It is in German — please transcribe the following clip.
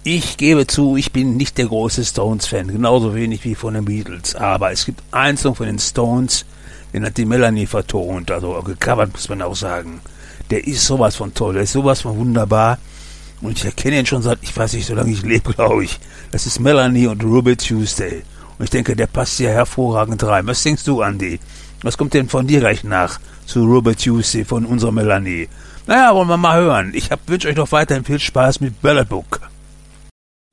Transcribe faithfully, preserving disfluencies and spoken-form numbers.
Ich gebe zu, ich bin nicht der große Stones-Fan, genauso wenig wie von den Beatles. Aber es gibt einen Song von den Stones, den hat die Melanie vertont, also gecovert, muss man auch sagen. Der ist sowas von toll, der ist sowas von wunderbar. Und ich erkenne ihn schon seit, ich weiß nicht, so lange ich lebe, glaube ich. Das ist Melanie und Ruby Tuesday. Und ich denke, der passt hier hervorragend rein. Was denkst du, Andi? Was kommt denn von dir gleich nach zu Ruby Tuesday von unserer Melanie? Naja, wollen wir mal hören. Ich wünsche euch noch weiterhin viel Spaß mit Ballad Book.